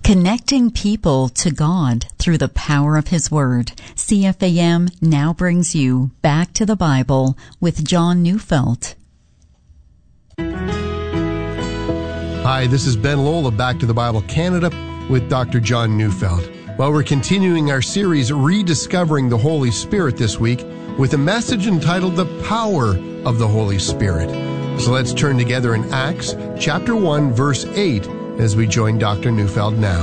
Connecting people to God through the power of His Word. CFAM now brings you Back to the Bible with John Neufeld. Hi, this is Ben Lowell of Back to the Bible Canada with Dr. John Neufeld. Well, we're continuing our series, Rediscovering the Holy Spirit, this week with a message entitled The Power of the Holy Spirit. So let's turn together in Acts chapter 1, verse 8, as we join Dr. Neufeld now.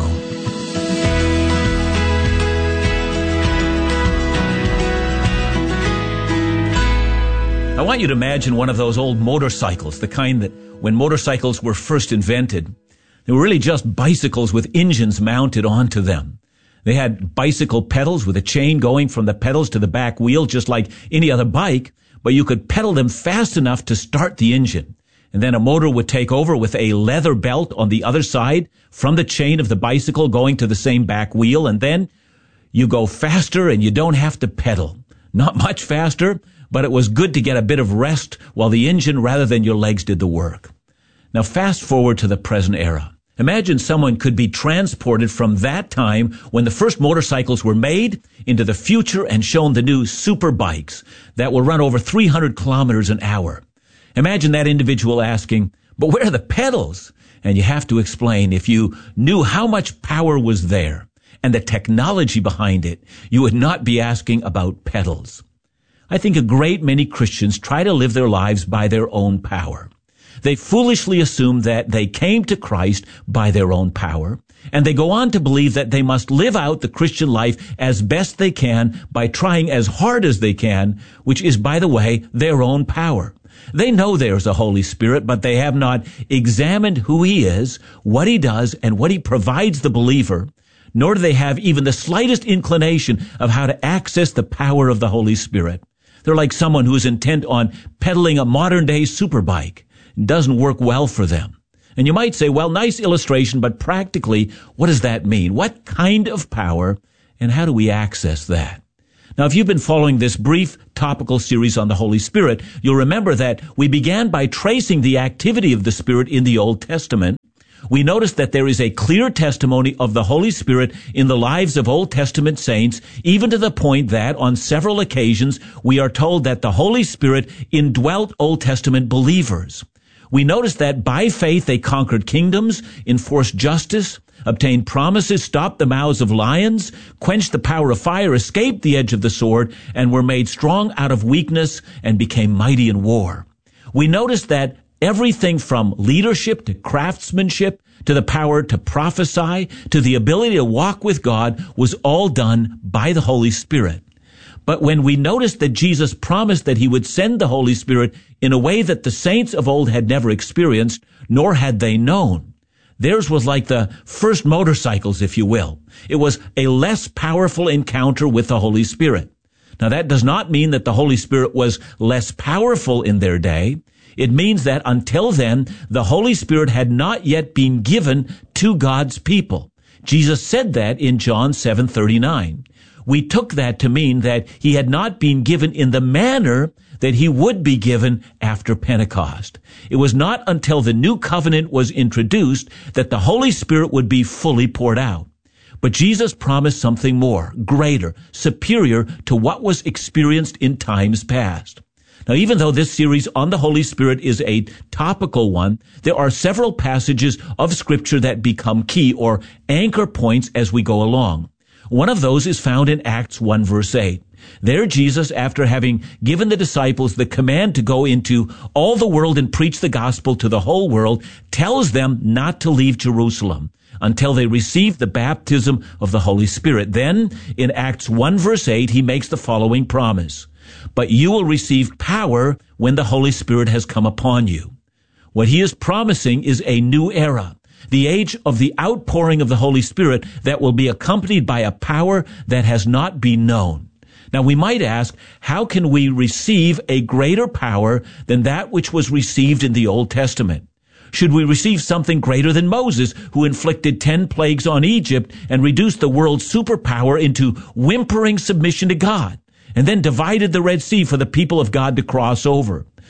I want you to imagine one of those old motorcycles, the kind that when motorcycles were first invented, they were really just bicycles with engines mounted onto them. They had bicycle pedals with a chain going from the pedals to the back wheel, just like any other bike, but you could pedal them fast enough to start the engine. And then a motor would take over with a leather belt on the other side from the chain of the bicycle going to the same back wheel. And then you go faster and you don't have to pedal. Not much faster, but it was good to get a bit of rest while the engine rather than your legs did the work. Now fast forward to the present era. Imagine someone could be transported from that time when the first motorcycles were made into the future and shown the new super bikes that will run over 300 kilometers an hour. Imagine that individual asking, but where are the pedals? And you have to explain, if you knew how much power was there and the technology behind it, you would not be asking about pedals. I think a great many Christians try to live their lives by their own power. They foolishly assume that they came to Christ by their own power, and they go on to believe that they must live out the Christian life as best they can by trying as hard as they can, which is, by the way, their own power. They know there's a Holy Spirit, but they have not examined who He is, what He does, and what He provides the believer, nor do they have even the slightest inclination of how to access the power of the Holy Spirit. They're like someone who is intent on pedaling a modern-day superbike. It doesn't work well for them. And you might say, well, nice illustration, but practically, what does that mean? What kind of power, and how do we access that? Now, if you've been following this brief topical series on the Holy Spirit, you'll remember that we began by tracing the activity of the Spirit in the Old Testament. We noticed that there is a clear testimony of the Holy Spirit in the lives of Old Testament saints, even to the point that on several occasions we are told that the Holy Spirit indwelt Old Testament believers. We noticed that by faith they conquered kingdoms, enforced justice, obtained promises, stopped the mouths of lions, quenched the power of fire, escaped the edge of the sword, and were made strong out of weakness and became mighty in war. We noticed that everything from leadership to craftsmanship to the power to prophesy to the ability to walk with God was all done by the Holy Spirit. But when we noticed that Jesus promised that He would send the Holy Spirit in a way that the saints of old had never experienced, nor had they known, theirs was like the first motorcycles, if you will. It was a less powerful encounter with the Holy Spirit. Now, that does not mean that the Holy Spirit was less powerful in their day. It means that until then, the Holy Spirit had not yet been given to God's people. Jesus said that in John 7:39. We took that to mean that He had not been given in the manner that He would be given after Pentecost. It was not until the new covenant was introduced that the Holy Spirit would be fully poured out. But Jesus promised something more, greater, superior to what was experienced in times past. Now, even though this series on the Holy Spirit is a topical one, there are several passages of Scripture that become key or anchor points as we go along. One of those is found in Acts 1 verse 8. There Jesus, after having given the disciples the command to go into all the world and preach the gospel to the whole world, tells them not to leave Jerusalem until they receive the baptism of the Holy Spirit. Then, in Acts 1 verse 8, He makes the following promise. But you will receive power when the Holy Spirit has come upon you. What He is promising is a new era, the age of the outpouring of the Holy Spirit that will be accompanied by a power that has not been known. Now, we might ask, how can we receive a greater power than that which was received in the Old Testament? Should we receive something greater than Moses, who inflicted 10 plagues on Egypt and reduced the world's superpower into whimpering submission to God, and then divided the Red Sea for the people of God to cross over?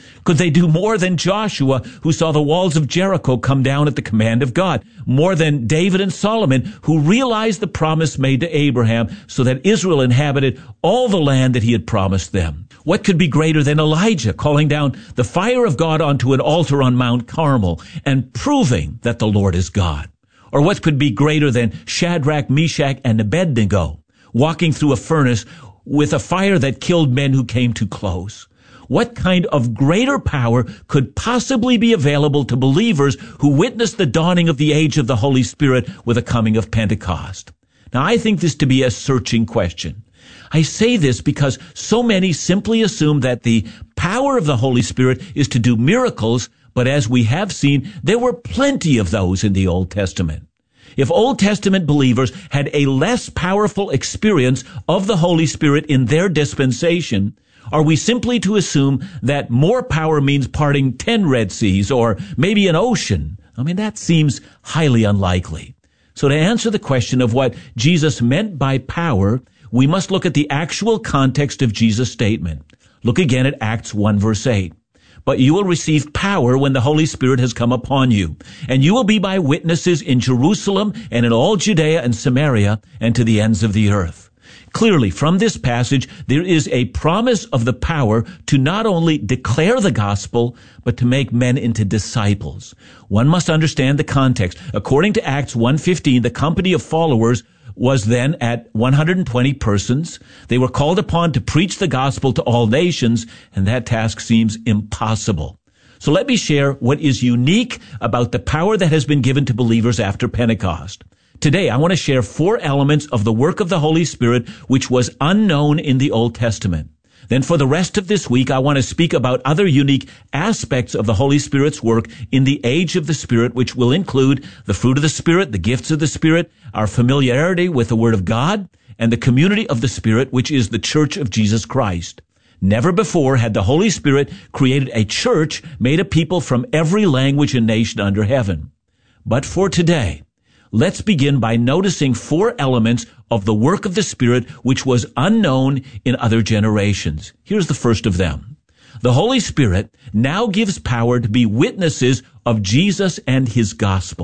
Could they do more than Joshua, who saw the walls of Jericho come down at the command of God? More than David and Solomon, who realized the promise made to Abraham so that Israel inhabited all the land that he had promised them? What could be greater than Elijah calling down the fire of God onto an altar on Mount Carmel and proving that the Lord is God? Or what could be greater than Shadrach, Meshach, and Abednego walking through a furnace with a fire that killed men who came too close? What kind of greater power could possibly be available to believers who witnessed the dawning of the age of the Holy Spirit with the coming of Pentecost? Now, I think this to be a searching question. I say this because so many simply assume that the power of the Holy Spirit is to do miracles, but as we have seen, there were plenty of those in the Old Testament. If Old Testament believers had a less powerful experience of the Holy Spirit in their dispensation, are we simply to assume that more power means parting 10 Red Seas or maybe an ocean? I mean, that seems highly unlikely. So to answer the question of what Jesus meant by power, we must look at the actual context of Jesus' statement. Look again at Acts 1 verse 8. But you will receive power when the Holy Spirit has come upon you, and you will be my witnesses in Jerusalem and in all Judea and Samaria and to the ends of the earth. Clearly, from this passage, there is a promise of the power to not only declare the gospel, but to make men into disciples. One must understand the context. According to Acts 1:15, the company of followers was then at 120 persons. They were called upon to preach the gospel to all nations, and that task seems impossible. So let me share what is unique about the power that has been given to believers after Pentecost. Today, I want to share 4 elements of the work of the Holy Spirit which was unknown in the Old Testament. Then for the rest of this week, I want to speak about other unique aspects of the Holy Spirit's work in the age of the Spirit, which will include the fruit of the Spirit, the gifts of the Spirit, our familiarity with the Word of God, and the community of the Spirit, which is the Church of Jesus Christ. Never before had the Holy Spirit created a church made of people from every language and nation under heaven. But for today, let's begin by noticing 4 elements of the work of the Spirit which was unknown in other generations. Here's the first of them. The Holy Spirit now gives power to be witnesses of Jesus and His gospel.